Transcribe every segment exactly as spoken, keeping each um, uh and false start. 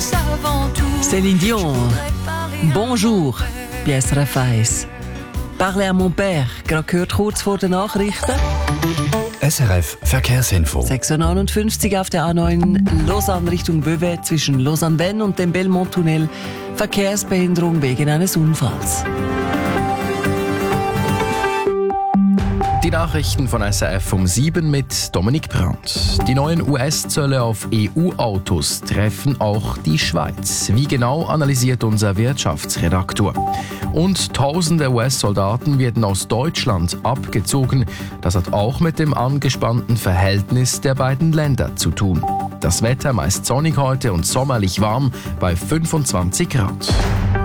Céline Dion, Bonjour, bei S R F eins. Parlez à mon père, gerade gehört kurz vor den Nachrichten. S R F Verkehrsinfo. sechs Uhr neunundfünfzig auf der A neun Lausanne Richtung Beauvais zwischen Lausanne-Vennes und dem Belmont-Tunnel. Verkehrsbehinderung wegen eines Unfalls. Die Nachrichten von S R F um sieben mit Dominik Brandt. Die neuen U S-Zölle auf E U-Autos treffen auch die Schweiz. Wie genau, analysiert unser Wirtschaftsredaktor. Und tausende U S-Soldaten werden aus Deutschland abgezogen. Das hat auch mit dem angespannten Verhältnis der beiden Länder zu tun. Das Wetter meist sonnig heute und sommerlich warm bei fünfundzwanzig Grad.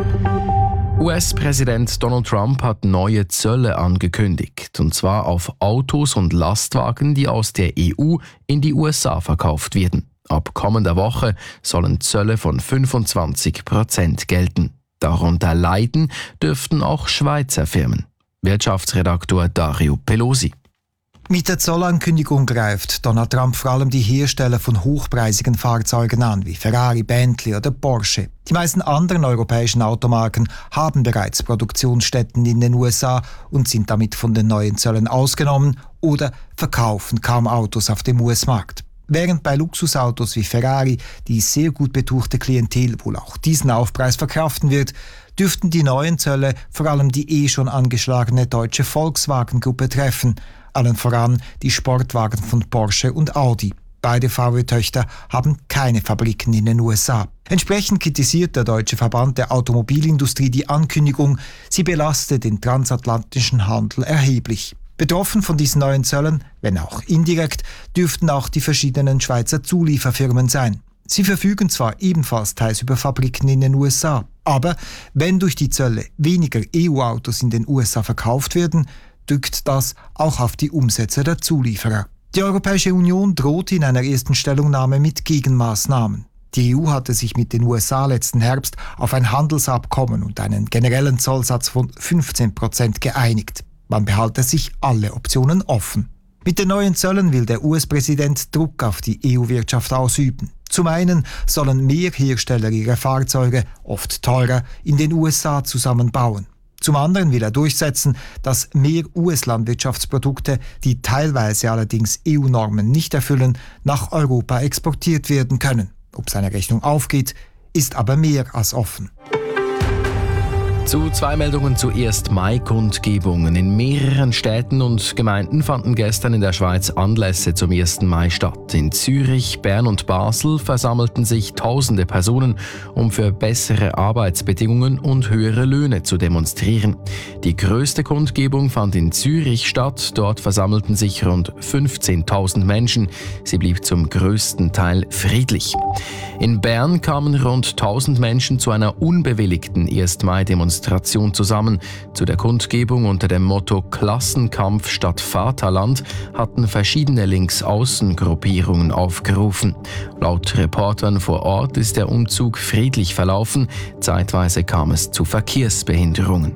U S-Präsident Donald Trump hat neue Zölle angekündigt, und zwar auf Autos und Lastwagen, die aus der E U in die U S A verkauft werden. Ab kommender Woche sollen Zölle von fünfundzwanzig Prozent gelten. Darunter leiden dürften auch Schweizer Firmen. Wirtschaftsredaktor Dario Pelosi. Mit der Zollankündigung greift Donald Trump vor allem die Hersteller von hochpreisigen Fahrzeugen an, wie Ferrari, Bentley oder Porsche. Die meisten anderen europäischen Automarken haben bereits Produktionsstätten in den U S A und sind damit von den neuen Zöllen ausgenommen oder verkaufen kaum Autos auf dem U S-Markt. Während bei Luxusautos wie Ferrari die sehr gut betuchte Klientel wohl auch diesen Aufpreis verkraften wird, dürften die neuen Zölle vor allem die eh schon angeschlagene deutsche Volkswagen-Gruppe treffen, allen voran die Sportwagen von Porsche und Audi. Beide V W-Töchter haben keine Fabriken in den U S A. Entsprechend kritisiert der Deutsche Verband der Automobilindustrie die Ankündigung, sie belaste den transatlantischen Handel erheblich. Betroffen von diesen neuen Zöllen, wenn auch indirekt, dürften auch die verschiedenen Schweizer Zulieferfirmen sein. Sie verfügen zwar ebenfalls teils über Fabriken in den U S A, aber wenn durch die Zölle weniger E U-Autos in den U S A verkauft werden, drückt das auch auf die Umsätze der Zulieferer. Die Europäische Union droht in einer ersten Stellungnahme mit Gegenmaßnahmen. Die E U hatte sich mit den U S A letzten Herbst auf ein Handelsabkommen und einen generellen Zollsatz von fünfzehn Prozent geeinigt. Man behalte sich alle Optionen offen. Mit den neuen Zöllen will der U S-Präsident Druck auf die E U-Wirtschaft ausüben. Zum einen sollen mehr Hersteller ihre Fahrzeuge, oft teurer, in den U S A zusammenbauen. Zum anderen will er durchsetzen, dass mehr U S-Landwirtschaftsprodukte, die teilweise allerdings E U-Normen nicht erfüllen, nach Europa exportiert werden können. Ob seine Rechnung aufgeht, ist aber mehr als offen. Zu zwei Meldungen zuerst. Mai-Kundgebungen. In mehreren Städten und Gemeinden fanden gestern in der Schweiz Anlässe zum ersten Mai statt. In Zürich, Bern und Basel versammelten sich tausende Personen, um für bessere Arbeitsbedingungen und höhere Löhne zu demonstrieren. Die größte Kundgebung fand in Zürich statt. Dort versammelten sich rund fünfzehntausend Menschen. Sie blieb zum größten Teil friedlich. In Bern kamen rund tausend Menschen zu einer unbewilligten ersten Mai-Demonstration zusammen. Zu der Kundgebung unter dem Motto Klassenkampf statt Vaterland hatten verschiedene Linksaußen-Gruppierungen aufgerufen. Laut Reportern vor Ort ist der Umzug friedlich verlaufen. Zeitweise kam es zu Verkehrsbehinderungen.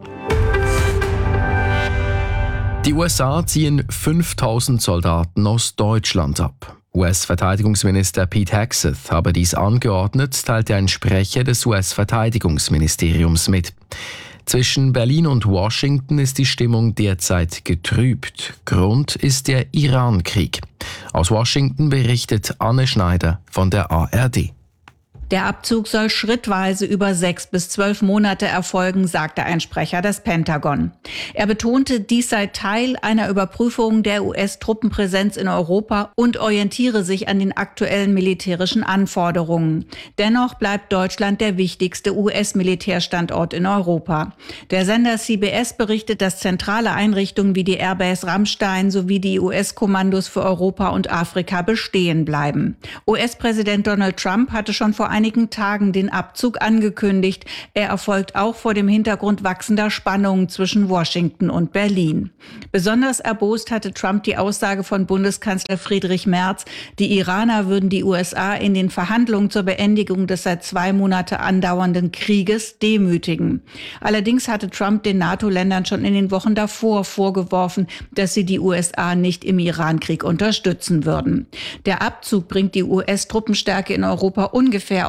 Die U S A ziehen fünftausend Soldaten aus Deutschland ab. U S-Verteidigungsminister Pete Hegseth habe dies angeordnet, teilte ein Sprecher des U S-Verteidigungsministeriums mit. Zwischen Berlin und Washington ist die Stimmung derzeit getrübt. Grund ist der Iran-Krieg. Aus Washington berichtet Anne Schneider von der A R D. Der Abzug soll schrittweise über sechs bis zwölf Monate erfolgen, sagte ein Sprecher des Pentagon. Er betonte, dies sei Teil einer Überprüfung der U S-Truppenpräsenz in Europa und orientiere sich an den aktuellen militärischen Anforderungen. Dennoch bleibt Deutschland der wichtigste U S-Militärstandort in Europa. Der Sender C B S berichtet, dass zentrale Einrichtungen wie die Airbase Ramstein sowie die U S-Kommandos für Europa und Afrika bestehen bleiben. U S-Präsident Donald Trump hatte schon vor einigen Tagen den Abzug angekündigt. Er erfolgt auch vor dem Hintergrund wachsender Spannungen zwischen Washington und Berlin. Besonders erbost hatte Trump die Aussage von Bundeskanzler Friedrich Merz, die Iraner würden die U S A in den Verhandlungen zur Beendigung des seit zwei Monate andauernden Krieges demütigen. Allerdings hatte Trump den NATO-Ländern schon in den Wochen davor vorgeworfen, dass sie die U S A nicht im Iran-Krieg unterstützen würden. Der Abzug bringt die U S-Truppenstärke in Europa ungefähr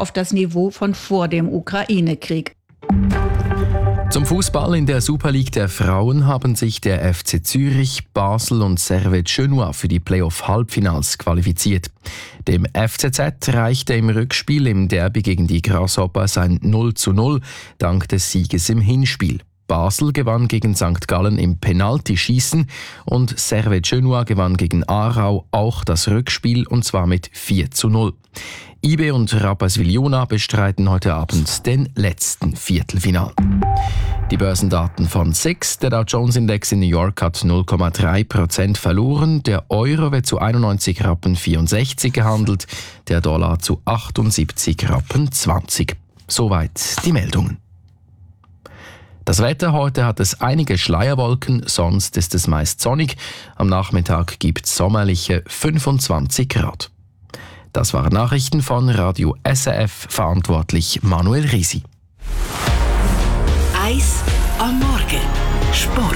auf das Niveau von vor dem Ukraine-Krieg. Zum Fußball in der Super League der Frauen haben sich der F C Zürich, Basel und Servette Genua für die Playoff-Halbfinals qualifiziert. Dem F C Z reichte im Rückspiel im Derby gegen die Grasshoppers ein null zu null dank des Sieges im Hinspiel. Basel gewann gegen Sankt Gallen im Penaltyschießen und Servette Genua gewann gegen Aarau auch das Rückspiel und zwar mit vier zu null. I B und Rapperswil-Jona bestreiten heute Abend den letzten Viertelfinal. Die Börsendaten von S I X. Der Dow Jones Index in New York hat null Komma drei Prozent verloren. Der Euro wird zu einundneunzig Rappen vierundsechzig gehandelt, der Dollar zu achtundsiebzig Rappen zwanzig. Soweit die Meldungen. Das Wetter: Heute hat es einige Schleierwolken, sonst ist es meist sonnig. Am Nachmittag gibt es sommerliche fünfundzwanzig Grad. Das waren Nachrichten von Radio S R F, verantwortlich Manuel Risi. Eis am Morgen. Sport.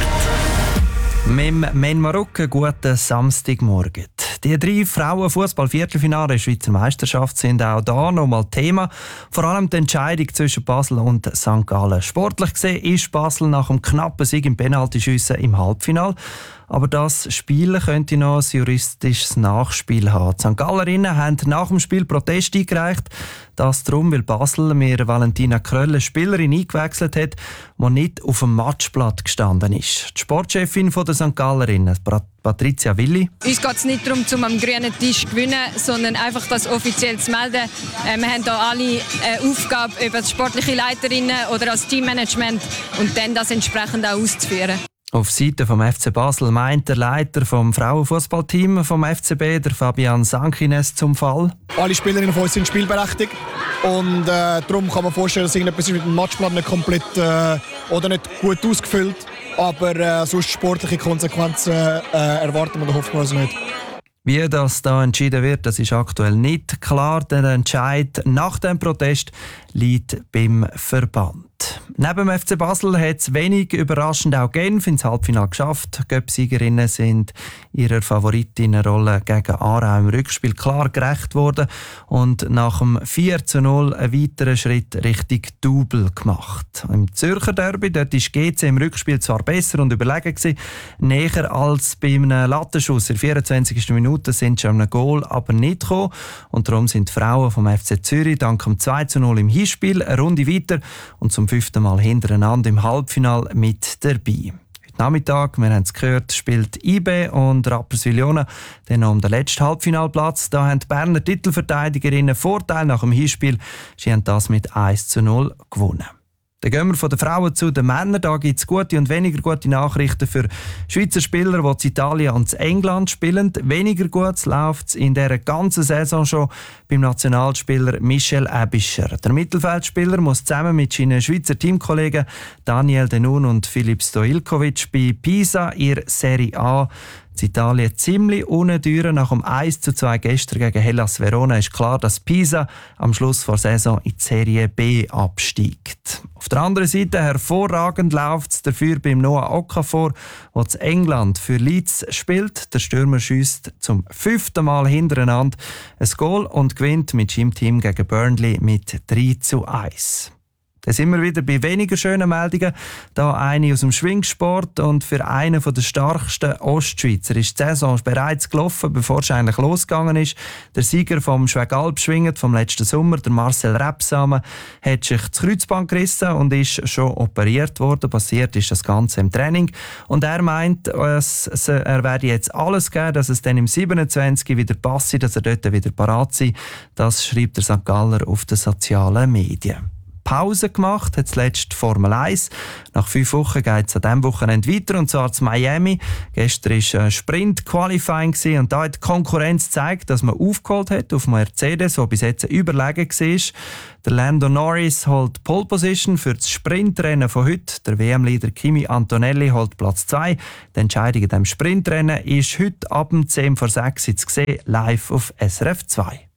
Mit dem Men Marokko guten Samstagmorgen. Die drei Frauen-Fußball-Viertelfinale der Schweizer Meisterschaft sind auch da nochmal Thema. Vor allem die Entscheidung zwischen Basel und Sankt Gallen. Sportlich gesehen ist Basel nach einem knappen Sieg im Penaltyschiessen im Halbfinale. Aber das Spiel könnte noch ein juristisches Nachspiel haben. Die Sankt Gallerinnen haben nach dem Spiel Protest eingereicht. Das darum, weil Basel mir Valentina Kröll eine Spielerin eingewechselt hat, die nicht auf dem Matchblatt gestanden ist. Die Sportchefin der Sankt Gallerinnen, Patricia Willi. Uns geht es nicht darum, zum am grünen Tisch zu gewinnen, sondern einfach das offiziell zu melden. Äh, wir haben hier alle eine Aufgabe, über die sportliche Leiterinnen oder als Teammanagement und dann das entsprechend auch auszuführen. Auf Seite vom F C Basel meint der Leiter vom Frauenfußballteam vom F C B, der Fabian Sankines, zum Fall. Alle Spielerinnen von uns sind spielberechtigt und äh, darum kann man vorstellen, dass irgendetwas mit dem Matchplan nicht komplett äh, oder nicht gut ausgefüllt, aber äh, sonst sportliche Konsequenzen äh, erwarten wir oder hoffen wir also nicht. Wie das da entschieden wird, das ist aktuell nicht klar. Der Entscheid nach dem Protest liegt beim Verband. Neben dem F C Basel hat es wenig überraschend auch Genf ins Halbfinale geschafft. Die Göpp-Siegerinnen sind ihrer Favoritinnenrolle gegen Aarau im Rückspiel klar gerecht worden und nach dem vier zu null einen weiteren Schritt Richtung Double gemacht. Im Zürcher Derby dort ist G C im Rückspiel zwar besser und überlegen gewesen, näher als bei einem Lattenschuss. In der vierundzwanzigsten Minute sind schon einem Goal aber nicht gekommen und darum sind die Frauen vom F C Zürich dank dem zwei zu null im Hinspiel eine Runde weiter und zum fünften Mal hintereinander im Halbfinale mit dabei. Heute Nachmittag, wir haben es gehört, spielt I B und Rapperswil-Jona dann noch um den letzten Halbfinalplatz. Da haben die Berner Titelverteidigerinnen Vorteil nach dem Hinspiel. Sie haben das mit eins zu null gewonnen. Dann gehen wir von den Frauen zu den Männern. Da gibt es gute und weniger gute Nachrichten für Schweizer Spieler, die in Italien und in England spielen. Weniger gut läuft es in dieser ganzen Saison schon beim Nationalspieler Michel Aebischer. Der Mittelfeldspieler muss zusammen mit seinen Schweizer Teamkollegen Daniel Denun und Filip Stojilkovic bei Pisa in Serie A in Italien ziemlich unnötig. Nach dem eins zu zwei gestern gegen Hellas Verona ist klar, dass Pisa am Schluss der Saison in die Serie B absteigt. Auf der anderen Seite hervorragend läuft es dafür beim Noah Okafor, der in England für Leeds spielt. Der Stürmer schiesst zum fünften Mal hintereinander ein Goal und gewinnt mit seinem Team gegen Burnley mit drei zu eins. Da sind wir wieder bei weniger schönen Meldungen. Da eine aus dem Schwingsport und für einen der stärksten Ostschweizer ist die Saison bereits gelaufen, bevor es eigentlich losgegangen ist. Der Sieger vom Schwegalp-Schwingen vom letzten Sommer, der Marcel Rebsamen, hat sich das Kreuzband gerissen und ist schon operiert worden. Passiert ist das Ganze im Training. Und er meint, es, es, er werde jetzt alles geben, dass es dann im siebenundzwanzig wieder passe, dass er dort wieder parat sei. Das schreibt der Sankt Galler auf den sozialen Medien. Pause gemacht, hat zuletzt Formel eins. Nach fünf Wochen geht es an diesem Wochenende weiter, und zwar zu Miami. Gestern war ein Sprint-Qualifying und da hat die Konkurrenz gezeigt, dass man aufgeholt hat auf Mercedes, der bis jetzt überlegen war. Der Lando Norris holt Pole Position für das Sprintrennen von heute. Der W M-Leader Kimi Antonelli holt Platz zwei. Die Entscheidung in diesem Sprintrennen ist heute ab zehn vor sechs zu sehen, live auf S R F zwei.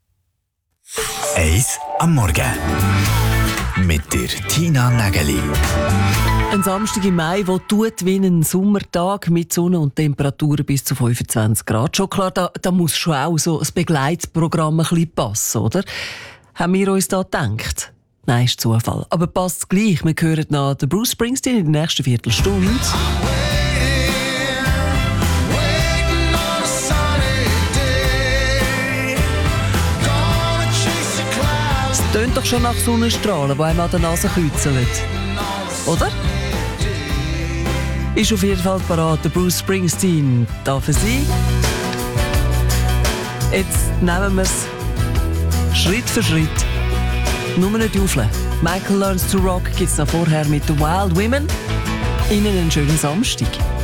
Eis am Morgen. Mit der Tina Nägeli. Ein Samstag im Mai, der tut wie ein Sommertag mit Sonne und Temperaturen bis zu fünfundzwanzig Grad. Schon klar, da, da muss schon auch so ein Begleitprogramm ein bisschen passen, oder? haben wir uns da gedacht. Nein, ist Zufall. Aber passt gleich. Wir hören noch den Bruce Springsteen in der nächsten Viertelstunde. Es tönt doch schon nach Sonnenstrahlen, die einem an der Nase kützeln. Oder? Ist auf jeden Fall parat, der Bruce Springsteen da für Sie. Jetzt nehmen wir es Schritt für Schritt. Nur nicht auflegen. Michael Learns to Rock gibt es noch vorher mit The Wild Women. Ihnen einen schönen Samstag.